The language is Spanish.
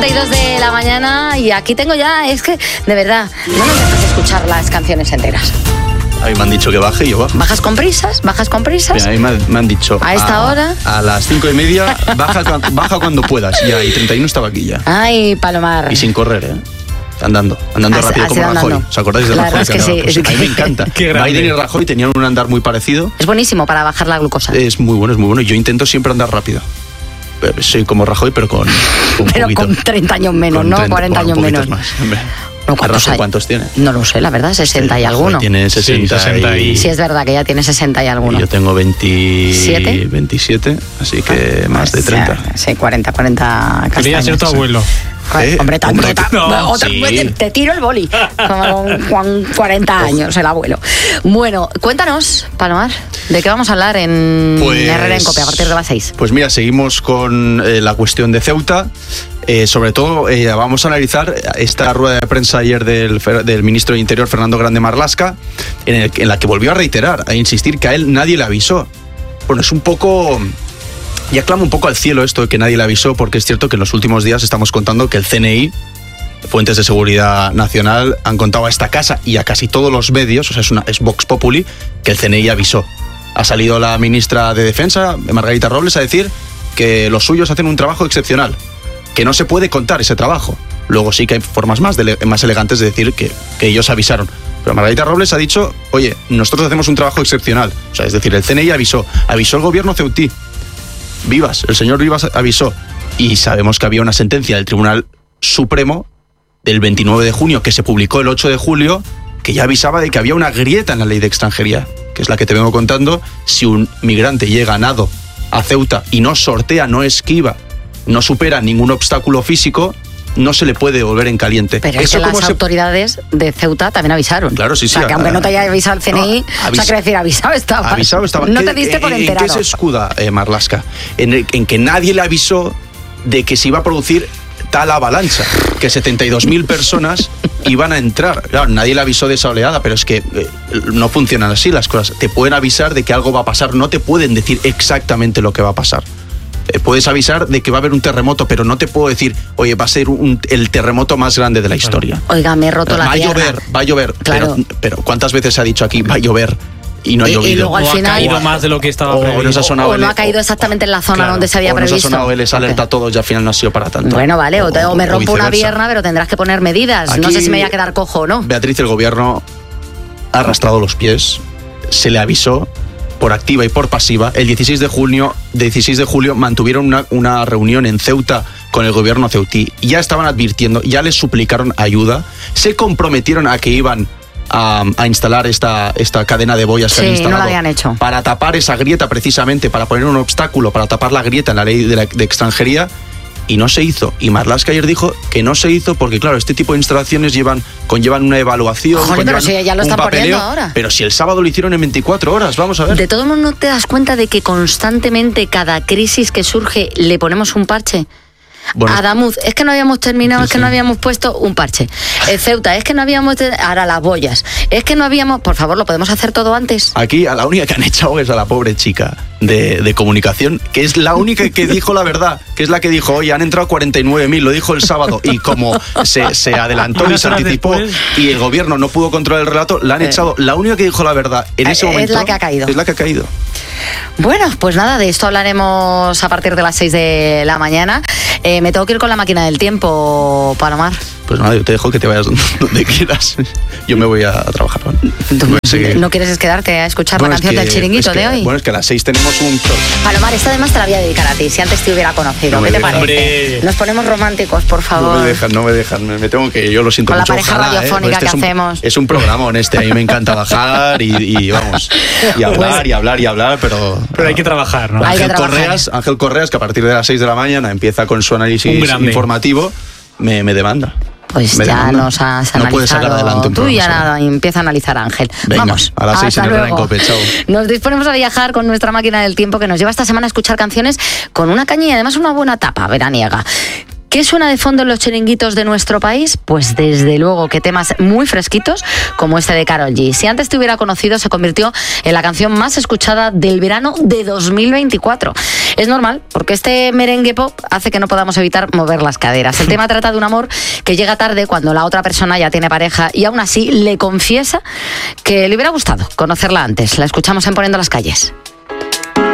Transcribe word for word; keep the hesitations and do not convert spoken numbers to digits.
treinta y dos de la mañana y aquí tengo ya, es que, de verdad, no nos dejas escuchar las canciones enteras. A mí me han dicho que baje y yo bajo. ¿Bajas con prisas? ¿Bajas con prisas? Mira, a mí me, me han dicho... ¿A esta a, hora? A las cinco y media, baja, baja cuando puedas. Ya, y treinta y uno estaba aquí ya. Ay, Palomar. Y sin correr, ¿eh? Andando, andando Has, rápido has como Rajoy. andando. ¿Os acordáis de La Rajoy? verdad es que sí, Pues es a mí que- me encanta. Biden y Rajoy tenían un andar muy parecido. Es buenísimo para bajar la glucosa. Es muy bueno, es muy bueno. Yo intento siempre andar rápido. Eh, Soy como Rajoy, pero con, con un Pero poquito. con treinta años menos, Con ¿no? treinta, cuarenta bueno, años un menos. poquito más, hombre. No, ¿cuántos Rajoy, hay? ¿cuántos tiene? No lo sé, la verdad, sesenta y Rajoy alguno. Tiene sesenta, Sí, sesenta y- Sí, es verdad que ya tiene sesenta y alguno. Y yo tengo veinte, ¿Siete? veintisiete, así que más de treinta. Sí, cuarenta, cuarenta Quería castañas. ser tu abuelo. ¿Eh? Hombre, tanto, Hombre, tanto. no, Otra- sí. te, te tiro el boli. Como con Juan, cuarenta años, el abuelo. Bueno, cuéntanos, Palomar, ¿de qué vamos a hablar en Pues- Herrera en Cope a partir de las seis? Pues mira, seguimos con eh, la cuestión de Ceuta. Eh, sobre todo, eh, vamos a analizar esta rueda de prensa ayer del, fer- del ministro de Interior, Fernando Grande Marlaska, en, el- en la que volvió a reiterar, a insistir que a él nadie le avisó. Bueno, es un poco... Ya clama un poco al cielo esto de que nadie le avisó, porque es cierto que en los últimos días estamos contando que el C N I, fuentes de seguridad nacional, han contado a esta casa y a casi todos los medios, o sea, es, una, es Vox Populi, que el C N I avisó. Ha salido la ministra de Defensa, Margarita Robles, a decir que los suyos hacen un trabajo excepcional, que no se puede contar ese trabajo. Luego sí que hay formas más, de, más elegantes de decir que, que ellos avisaron. Pero Margarita Robles ha dicho, oye, nosotros hacemos un trabajo excepcional. O sea, es decir, el C N I avisó, avisó el gobierno ceutí. Vivas, el señor Vivas avisó. Y sabemos que había una sentencia del Tribunal Supremo del veintinueve de junio, que se publicó el ocho de julio, que ya avisaba de que había una grieta en la ley de extranjería, que es la que te vengo contando. Si un migrante llega a nado a Ceuta y no sortea, no esquiva, no supera ningún obstáculo físico, no se le puede devolver en caliente. Pero es Eso que como las se- autoridades de Ceuta también avisaron. Claro, sí, sí. O sea, que aunque no te haya avisado el C N I, No, o sea, avis- quiero decir, avisado estaba. Avisado estaba. No ¿Qué- te diste por en- enterado. ¿En qué se escuda, eh, Marlaska? En, el- en que nadie le avisó de que se iba a producir tal avalancha, que setenta y dos mil personas iban a entrar. Claro, nadie le avisó de esa oleada, pero es que eh, no funcionan así las cosas. Te pueden avisar de que algo va a pasar, no te pueden decir exactamente lo que va a pasar. Eh, puedes avisar de que va a haber un terremoto, pero no te puedo decir, oye, va a ser un- el terremoto más grande de la historia. Oiga, me he roto la Va a tierra. llover, va a llover. Claro. Pero, pero ¿cuántas veces se ha dicho aquí, va a llover? Y no ha Y- y llovido. luego al O ha final- caído más de lo que estaba O previsto. nos ha sonado O no el- ha caído exactamente en la zona Claro. donde se había o nos previsto. ha sonado el les alerta Ok. a todos y al final no ha sido para tanto. Bueno, vale, o, te- o me o rompo una viceversa. pierna, pero tendrás que poner medidas. no Aquí, sé si me voy a quedar cojo o no. Beatriz, el gobierno ha arrastrado los pies, se le avisó por activa y por pasiva. El dieciséis de junio, dieciséis de julio mantuvieron una, una reunión en Ceuta con el gobierno ceutí. Ya estaban advirtiendo, ya les suplicaron ayuda, se comprometieron a que iban a, a instalar esta, esta cadena de boyas que Sí, han no instalado la habían hecho. para tapar esa grieta, precisamente para poner un obstáculo, para tapar la grieta en la ley de, la, de extranjería. Y no se hizo. Y Marlaska ayer dijo que no se hizo porque, claro, este tipo de instalaciones llevan, conllevan una evaluación. Joder, pero conllevan si ya lo un están poniendo papeleo. ahora. Pero si el sábado lo hicieron en veinticuatro horas, vamos a ver. De todo modo, ¿no te das cuenta de que constantemente cada crisis que surge le ponemos un parche? Bueno, Adamuz, es que no habíamos terminado, Sí, es que sí. no habíamos puesto un parche. El Ceuta, es que no habíamos... te- Ahora las boyas. Es que no habíamos... Por favor, ¿lo podemos hacer todo antes? aquí a la única que han echado es a la pobre chica de, de comunicación, que es la única que dijo la verdad, que es la que dijo, oye, han entrado cuarenta y nueve mil, lo dijo el sábado, y como se, se adelantó y Unas se horas anticipó después. y el gobierno no pudo controlar el relato, la han Eh. echado. La única que dijo la verdad en Eh, ese es momento la que ha caído. Es la que ha caído. Bueno, pues nada, de esto hablaremos a partir de las seis de la mañana. Eh, me tengo que ir con la máquina del tiempo, Palomar. Pues nada, yo te dejo que te vayas donde, donde quieras. Yo me voy a, a trabajar. ¿no? ¿Tú Voy a seguir. ¿No quieres quedarte a escuchar Bueno, la es canción que- del chiringuito es que- de hoy? Bueno, es que a las seis tenemos un show. Palomar, esta además te la voy a dedicar a ti, si antes te hubiera conocido. No me ¿Qué te dejan. parece? Hombre. Nos ponemos románticos, por favor. No me dejan, no me dejan. Me, me tengo que yo lo siento Con la mucho. pareja Ojalá, ¿eh? radiofónica Este que es un- hacemos. Es un programón este. A mí me encanta bajar y, y vamos. Y hablar Pues- y hablar y hablar, pero. Pero hay que trabajar, ¿no? Hay que Ángel trabajar. Correas, Ángel Correas, que a partir de las seis de la mañana empieza con su Un análisis grande. informativo, me, me demanda. Pues Me ya demanda. nos has No puedes sacar analizado adelante un tú y ya programa nada, y empieza a analizar a Ángel. Venga, Vamos, a las seis hasta en Herrera en luego. Cope, chao. Nos disponemos a viajar con nuestra máquina del tiempo que nos lleva esta semana a escuchar canciones con una caña y además una buena tapa veraniega. ¿Qué suena de fondo en los chiringuitos de nuestro país? Pues desde luego que temas muy fresquitos como este de Karol G. Si antes te hubiera conocido, se convirtió en la canción más escuchada del verano de dos mil veinticuatro. Es normal, porque este merengue pop hace que no podamos evitar mover las caderas. El tema trata de un amor que llega tarde cuando la otra persona ya tiene pareja y aún así le confiesa que le hubiera gustado conocerla antes. La escuchamos en Poniendo las Calles.